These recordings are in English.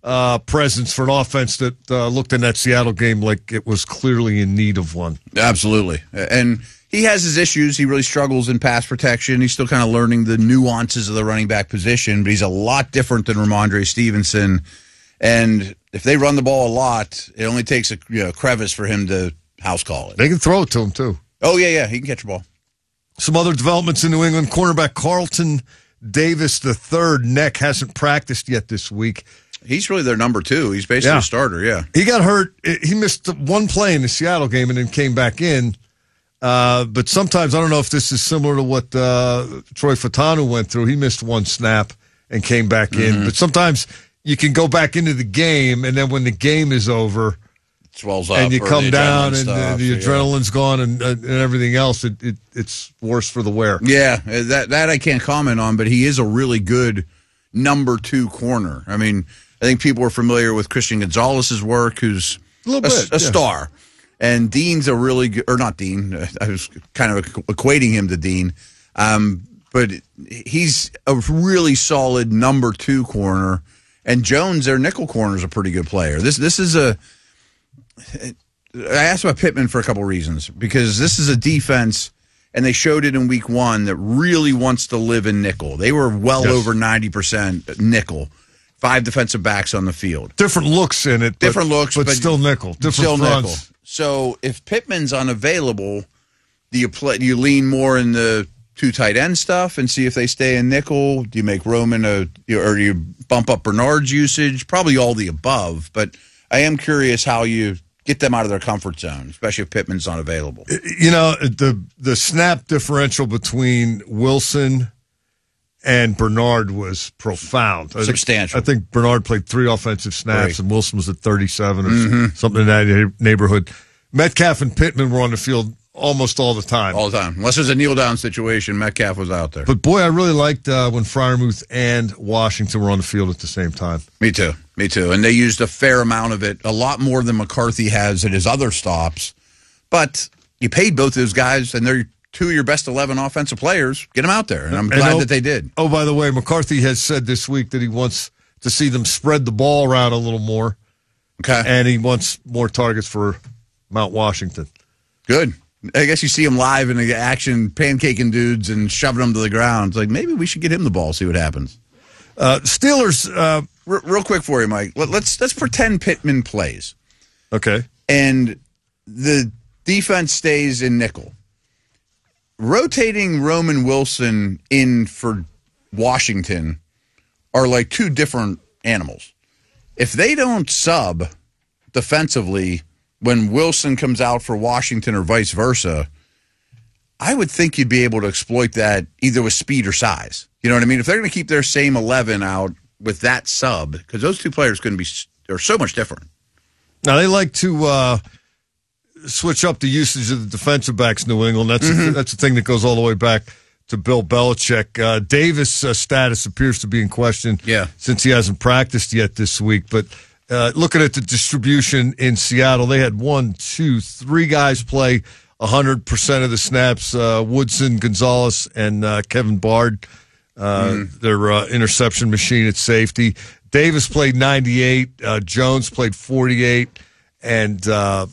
presence for an offense that looked in that Seattle game like it was clearly in need of one. Absolutely. And he has his issues. He really struggles in pass protection. He's still kind of learning the nuances of the running back position, but he's a lot different than Ramondre Stevenson. And if they run the ball a lot, it only takes a crevice for him to house call it. They can throw it to him, too. Oh, yeah. He can catch the ball. Some other developments in New England. Cornerback Carlton Davis III, neck, hasn't practiced yet this week. He's really their number 2. He's basically a starter, yeah. He got hurt. He missed one play in the Seattle game and then came back in. But sometimes, I don't know if this is similar to what Troy Fautanu went through. He missed one snap and came back in. But sometimes you can go back into the game, and then when the game is over, it swells up, and you come down, and the adrenaline's gone, and everything else, it's worse for the wear. Yeah, that I can't comment on, but he is a really good number 2 corner. I mean, I think people are familiar with Christian Gonzalez's work, who's a star. And Dean's a really good, or not Dean, I was kind of equating him to Dean, but he's a really solid number 2 corner. And Jones, their nickel corner, is a pretty good player. This is I asked about Pittman for a couple reasons, because this is a defense, and they showed it in week 1, that really wants to live in nickel. They were over 90% nickel. 5 defensive backs on the field. Different looks in it. Different looks, but still nickel. Different fronts. Nickel. So if Pittman's unavailable, do you lean more in the 2 tight end stuff and see if they stay in nickel? Do you make Roman or do you bump up Bernard's usage? Probably all the above, but I am curious how you get them out of their comfort zone, especially if Pittman's not available. You know, the snap differential between Wilson and Bernard was profound. Substantial. I think Bernard played 3 offensive snaps, and Wilson was at 37 or something in that neighborhood. Metcalf and Pittman were on the field almost all the time. All the time. Unless there's a kneel-down situation, Metcalf was out there. But, boy, I really liked when Freiermuth and Washington were on the field at the same time. Me too. And they used a fair amount of it, a lot more than McCarthy has at his other stops. But you paid both those guys, and they're 2 of your best 11 offensive players. Get them out there, and I'm glad that they did. Oh, by the way, McCarthy has said this week that he wants to see them spread the ball around a little more. Okay. And he wants more targets for Mount Washington. Good. I guess you see him live in the action, pancaking dudes and shoving them to the ground. It's like, maybe we should get him the ball, see what happens. Steelers. Real quick for you, Mike. Let's pretend Pittman plays. Okay. And the defense stays in nickel. Rotating Roman Wilson in for Washington are like 2 different animals. If they don't sub defensively when Wilson comes out for Washington or vice versa, I would think you'd be able to exploit that either with speed or size. You know what I mean? If they're going to keep their same 11 out with that sub, because those 2 players are so much different. Now, they like to switch up the usage of the defensive backs in New England. That's a thing that goes all the way back to Bill Belichick. Davis' status appears to be in question since he hasn't practiced yet this week. But looking at the distribution in Seattle, they had 3 guys play 100% of the snaps. Woodson, Gonzalez, and Kevin Bard, their interception machine at safety. Davis played 98. Jones played 48. And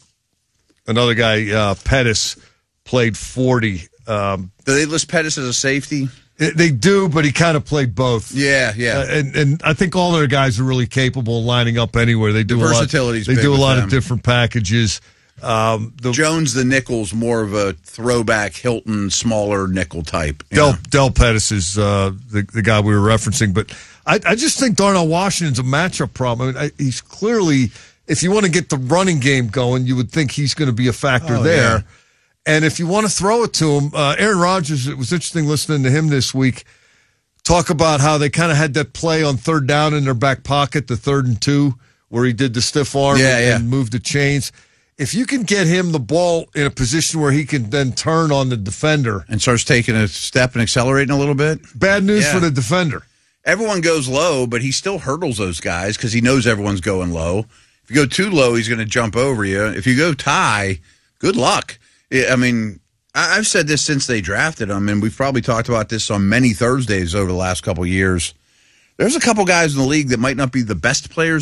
another guy, Pettis, played 40. Do they list Pettis as a safety? They do, but he kind of played both. Yeah. And I think all their guys are really capable of lining up anywhere. They do versatility's They do a lot them. of different packages. Jones, the nickel's more of a throwback Hilton, smaller nickel type. Del Pettis is the guy we were referencing. But I just think Darnell Washington's a matchup problem. I mean, he's clearly, if you want to get the running game going, you would think he's going to be a factor there. Yeah. And if you want to throw it to him, Aaron Rodgers, it was interesting listening to him this week talk about how they kind of had that play on 3rd down in their back pocket, the 3rd and 2, where he did the stiff arm and moved the chains. If you can get him the ball in a position where he can then turn on the defender. And starts taking a step and accelerating a little bit. Bad news for the defender. Everyone goes low, but he still hurdles those guys because he knows everyone's going low. If you go too low, he's going to jump over you. If you go high, good luck. I mean, I've said this since they drafted him, and we've probably talked about this on many Thursdays over the last couple of years. There's a couple guys in the league that might not be the best players